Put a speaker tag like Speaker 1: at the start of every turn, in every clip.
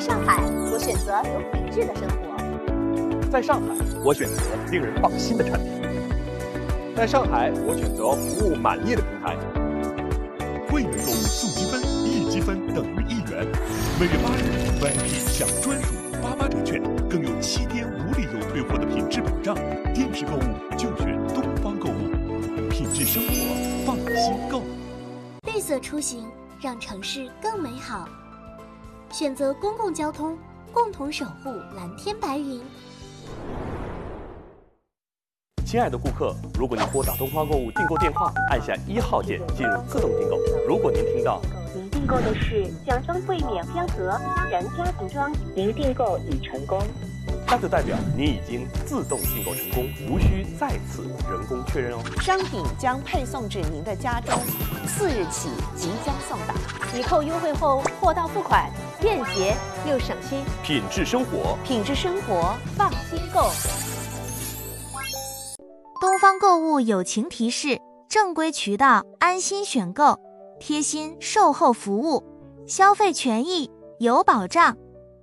Speaker 1: 上海，我选择有品质的生活；
Speaker 2: 在上海，我选择令人放心的产品；在上海，我选择服务满意的平台。
Speaker 3: 会员购物送积分，1积分等于1元。每月8日 VIP 享专属88折券，更有7天无理由退货的品质保障。电视购物就选东方购物，品质生活，放心购。
Speaker 4: 绿色出行，让城市更美好。选择公共交通，共同守护蓝天白云。
Speaker 2: 亲爱的顾客，如果您拨打东方购物订购电话，按下1号键进入自动订购。如果您听到
Speaker 5: 您订购的是家装柜免标盒然家庭装，您订购已成功，
Speaker 2: 那就代表您已经自动订购成功，无需再次人工确认哦。
Speaker 6: 商品将配送至您的家中，4日起即将送达。
Speaker 1: 抵扣优惠后，货到付款，便捷又省心。
Speaker 2: 品质生活，
Speaker 6: 品质生活，放心购。
Speaker 4: 东方购物友情提示：正规渠道，安心选购，贴心售后服务，消费权益有保障。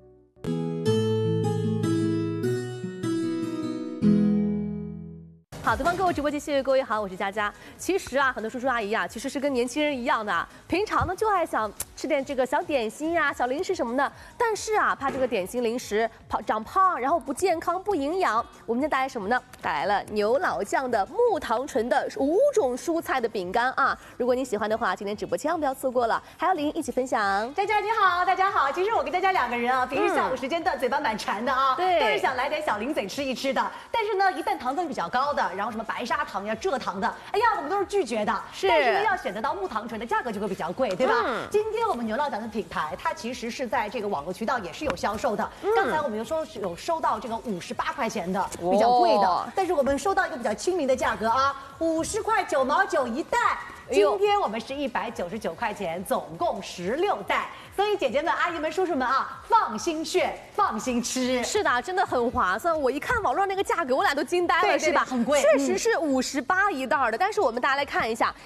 Speaker 7: 好，东方购物直播间，谢谢各位好，我是佳佳。其实啊，很多叔叔阿姨啊，其实是跟年轻人一样的，平常呢就爱想吃点这个小点心呀、小零食什么的，但是啊，怕这个点心零食长胖，然后不健康、不营养。我们今天带来什么呢？带来了牛老酱的木糖醇的5种蔬菜的饼干啊！如果你喜欢的话，今天直播千万不要错过了。还有林一起分享。
Speaker 8: 佳佳你好，大家好。其实我跟佳佳2个人啊，平时下午时间段嘴巴蛮馋的啊，
Speaker 7: 对，
Speaker 8: 都是想来点小零嘴吃一吃的。但是呢，一旦糖分比较高的，然后什么白砂糖呀、蔗糖的，哎呀，我们都是拒绝的。但是呢，要选择到木糖醇的，价格就会比较贵，对吧？今天我们牛老酱的品牌，它其实是在这个网络渠道也是有销售的。刚才我们有收到这个58块钱的，比较贵的。但是我们收到一个比较亲民的价格啊，50块9毛9一袋。今天我们是199块钱，总共16袋。所以姐姐们、阿姨们、叔叔们啊，放心炫，放心吃。
Speaker 7: 是的，真的很划算。我一看网络那个价格，我俩都惊呆了，是吧？
Speaker 8: 很贵，
Speaker 7: 确实是58一袋的。但是我们大家来看一下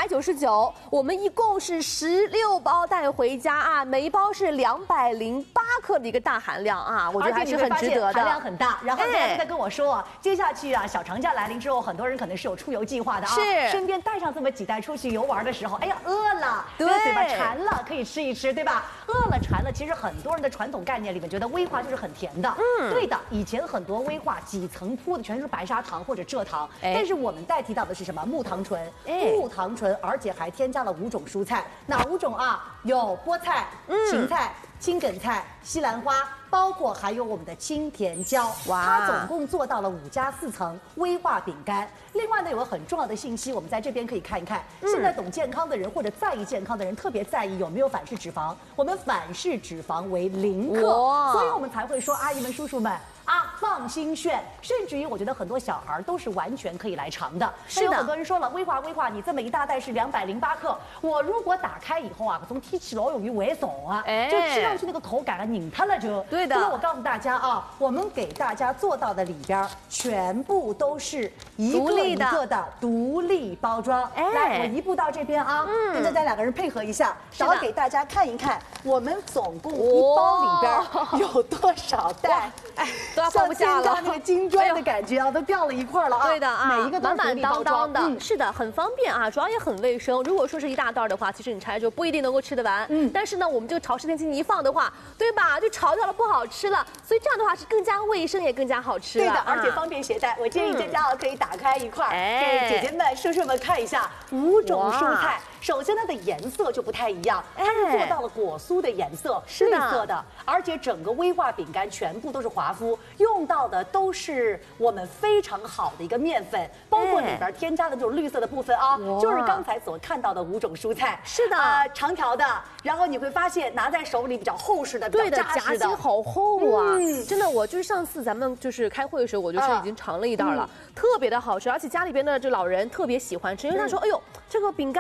Speaker 7: ，199，我们一共是16包带回家啊，每一包是208克的一个大含量啊，我觉得还是很值得的。
Speaker 8: 含量很大。然后大家在跟我说，接下去啊，小长假来临之后，很多人可能是有出游计划的啊，
Speaker 7: 是
Speaker 8: 身边带上这么几袋出去游玩的时候，哎呀，饿了，
Speaker 7: 对，
Speaker 8: 嘴巴馋了，可以吃一吃，对吧？饿了馋了，其实很多人的传统概念里面觉得威化就是很甜的，对的。以前很多威化几层铺的全是白砂糖或者蔗糖，但是我们代替到的是什么？木糖醇，木糖醇，而且还添加了5种蔬菜，哪5种啊？有菠菜、芹菜、青梗菜、西兰花，包括还有我们的青甜椒，它总共做到了5加4层威化饼干。另外呢，有个很重要的信息，我们在这边可以看一看。现在懂健康的人或者在意健康的人，特别在意有没有反式脂肪。我们反式脂肪为0克，所以我们才会说，阿姨们、叔叔们啊，放心炫。甚至于，我觉得很多小孩都是完全可以来尝的。是有很多人说了，威化，你这么一大袋是208克，我如果打开以后啊，从提起老容易为怂啊，就吃上去那个口感啊，拧它了就。
Speaker 7: 对的。
Speaker 8: 所以我告诉大家啊，我们给大家做到的里边全部都是一个一个的独立包装。来，我移步到这边啊，跟大家2个人配合一下，然后给大家看一看，我们总共一包里边有多少袋，
Speaker 7: 都要放不下了。
Speaker 8: 像那个金砖的感觉啊，都掉了一块了啊。
Speaker 7: 对的啊，
Speaker 8: 每一个都是独立包装
Speaker 7: 的。是的，很方便啊，主要也很卫生。如果说是一大袋的话，其实你拆就不一定能够吃得完。但是呢，我们这个潮湿天气你一放的话，对吧？就潮掉了，不好吃了。所以这样的话是更加卫生，也更加好吃了。
Speaker 8: 对的，而且方便携带。我建议大家可以打开一块，给姐姐们、叔叔们看一下5种蔬菜。首先它的颜色就不太一样，它是做到了果酥的颜色，绿色的，而且整个威化饼干全部都是华夫，用到的都是我们非常好的一个面粉，包括里边添加的这种绿色的部分啊，就是刚才所看到的5种蔬菜。
Speaker 7: 是的，
Speaker 8: 长条的，然后你会发现拿在手里比较厚实的，比较扎实的，
Speaker 7: 夹心好厚啊！真的，我就是上次咱们就是开会的时候，我就是已经尝了一袋了，特别的好吃，而且家里边的这老人特别喜欢吃，因为他说，哎呦，这个饼干啊，威化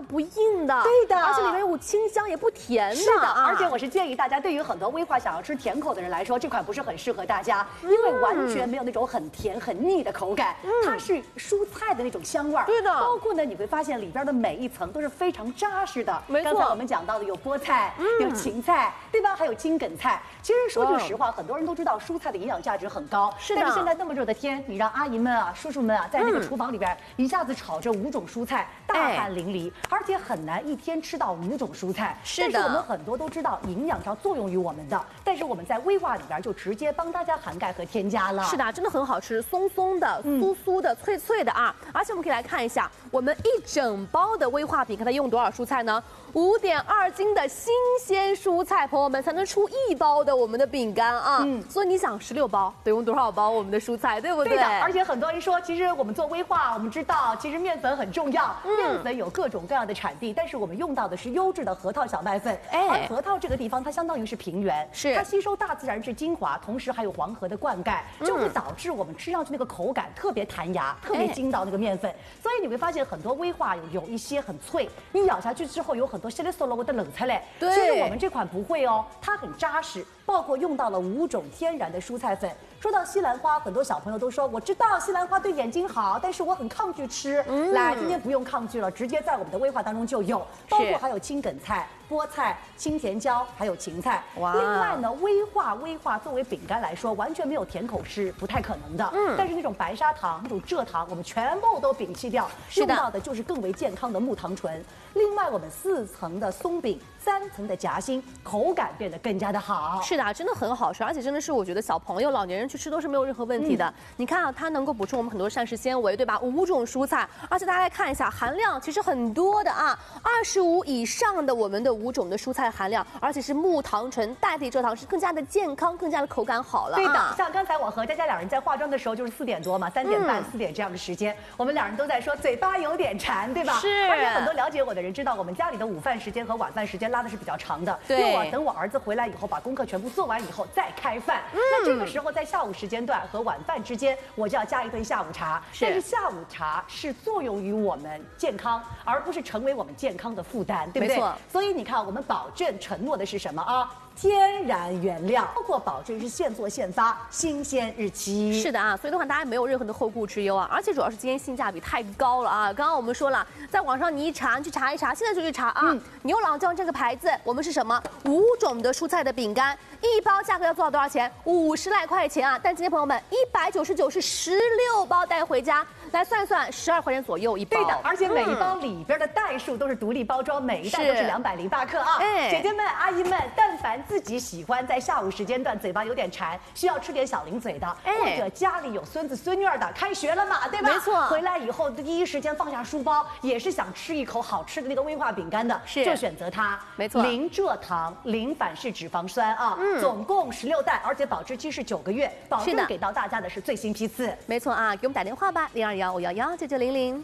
Speaker 7: 不硬的，
Speaker 8: 对的，
Speaker 7: 而且里面有股清香，也不甜的。
Speaker 8: 是的，而且我是建议大家，对于很多威化想要吃甜口的人来说，这款不是很适合大家，因为完全没有那种很甜很腻的口感，它是蔬菜的那种香味儿。
Speaker 7: 对的，
Speaker 8: 包括呢，你会发现里边的每一层都是非常扎实的。
Speaker 7: 没错，
Speaker 8: 刚才我们讲到的有菠菜，有芹菜，对吧？还有青梗菜。其实说句实话，很多人都知道蔬菜的营养价值很高，
Speaker 7: 是的。
Speaker 8: 但是现在那么热的天，你让阿姨们啊、叔叔们啊，在那个厨房里边一下子炒这5种蔬菜，大汗淋漓，而且很难一天吃到5种蔬菜。
Speaker 7: 是的。
Speaker 8: 但是我们很多都知道营养上作用于我们的，但是我们在威化里边就直接帮大家涵盖和添加了。
Speaker 7: 是的，真的很好吃，松松的、酥酥的、脆脆的啊！而且我们可以来看一下，我们一整包的威化饼，看它用多少蔬菜呢？5.2斤的新鲜蔬菜，朋友们才能出1包的我们的饼干啊！所以你想16包得用多少包我们的蔬菜，对不对？
Speaker 8: 对的。而且很多人说，其实我们做威化，我们知道其实面粉很重要，面粉有各种各样的产地，但是我们用到的是优质的核桃小麦粉。而核桃这个地方它相当于是平原，
Speaker 7: 是
Speaker 8: 它吸收大自然之精华，同时还有黄河的灌溉，就会导致我们吃上去那个口感特别弹牙，特别筋道那个面粉。所以你会发现很多威化有一些很脆，你咬下去之后有很多稀里嗦啰的冷菜嘞。
Speaker 7: 对，
Speaker 8: 其实我们这款不会哦，它很扎实，包括用到了5种天然的蔬菜粉。说到西兰花，很多小朋友都说我知道西兰花对眼睛好，但是我很抗拒吃。来，今天不用抗拒了，直接在我们的威化当中就有，包括还有青梗菜、菠菜、青甜椒，还有芹菜。哇！另外呢，威化作为饼干来说，完全没有甜口是不太可能的。但是那种白砂糖、那种蔗糖，我们全部都摒弃掉，用到的就是更为健康的木糖醇。另外，我们4层的松饼，3层的夹心，口感变得更加的好。
Speaker 7: 是的，真的很好吃，而且真的是我觉得小朋友、老年人去吃都是没有任何问题的。你看啊，它能够补充我们很多膳食纤维，对吧？5种蔬菜，而且大家来看一下，含量其实很多的啊，25以上的我们的5种的蔬菜含量，而且是木糖醇代替蔗糖，是更加的健康，更加的口感好了。
Speaker 8: 对的，像刚才我和佳佳2人在化妆的时候，就是4点多嘛，3点半、4点这样的时间，我们2人都在说嘴巴有点馋，对吧？
Speaker 7: 是。
Speaker 8: 而且很多了解我的人知道，我们家里的午饭时间和晚饭时间拉的是比较长的。
Speaker 7: 对。
Speaker 8: 因为我等我儿子回来以后，把功课全部做完以后再开饭。那这个时候在下午时间段和晚饭之间，我就要加一顿下午茶。但是下午茶是作用于我们健康，而不是成为我们健康的负担，对不对？
Speaker 7: 没错。
Speaker 8: 所以你看，我们保证承诺的是什么啊？天然原料，包括保证是现做现发，新鲜日期。
Speaker 7: 是的啊，所以的话大家没有任何的后顾之忧啊，而且主要是今天性价比太高了啊。刚刚我们说了，在网上你一查，你去查一查，现在就去查啊。牛郎酱这个牌子，我们是什么？5种的蔬菜的饼干，1包价格要做到多少钱？50来块钱啊！但今天朋友们199是16包带回家，来算算12块钱左右1包。
Speaker 8: 对的，而且每一包里边的袋数都是独立包装，每一袋都是208克啊。姐姐们、阿姨们，但凡自己喜欢在下午时间段嘴巴有点馋，需要吃点小零嘴的，或者家里有孙子孙女的，开学了嘛，对吧？
Speaker 7: 没错。
Speaker 8: 回来以后第一时间放下书包，也是想吃一口好吃的那个威化饼干的，就选择它。
Speaker 7: 没错。
Speaker 8: 零蔗糖、零反式脂肪酸啊，总共16袋，而且保质期是9个月，保证给到大家的是最新批次。
Speaker 7: 没错啊，给我们打电话吧，0215119900。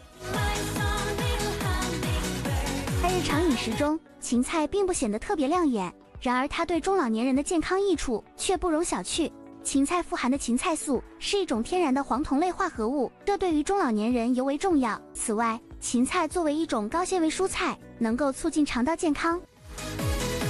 Speaker 4: 在日常饮食中，芹菜并不显得特别亮眼，然而它对中老年人的健康益处却不容小觑。芹菜富含的芹菜素是一种天然的黄酮类化合物，这对于中老年人尤为重要。此外，芹菜作为一种高纤维蔬菜，能够促进肠道健康，